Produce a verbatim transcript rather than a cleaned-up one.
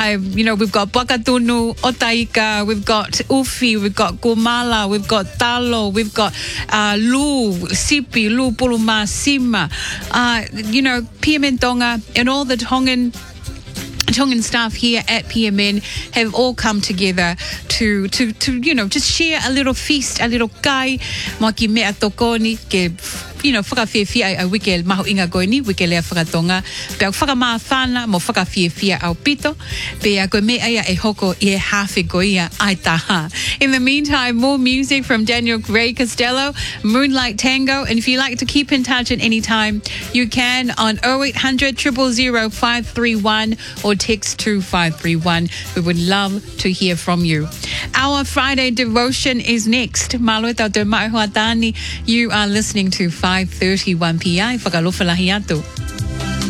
You know, we've got Bakatunu, Otaika, we've got Ufi, we've got Gomala, we've got Talo, we've got uh, Lu, Sipi, Lu, Puluma, Sima, uh, you know, Piamentonga, and all the Tongan Tongan staff here at P M N have all come together to, to, to you know, just share a little feast, a little kai, maki mea tokoni, ke, you know, whakawhiawhia ai wike maho inga goini, wike lea whakatonga, pe au whakamāwhana mo whakawhiawhia au pito, pe a koe mea ia e hoko i e hawhi goia ai taha. In the meantime, more music from Daniel Gray Costello, Moonlight Tango, and if you like to keep in touch at any time, you can on oh eight hundred, zero zero zero, five three one or text two five three one. We would love to hear from you. Our Friday devotion is next. Malo tau te mai hoa tani. You are listening to five thirty-one P I. Whakalofalahi atu.